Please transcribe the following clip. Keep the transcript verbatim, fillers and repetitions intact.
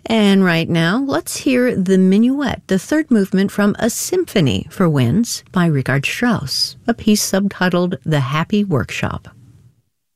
And right now, let's hear the Minuet, the third movement from A Symphony for Winds by Richard Strauss, a piece subtitled The Happy Workshop.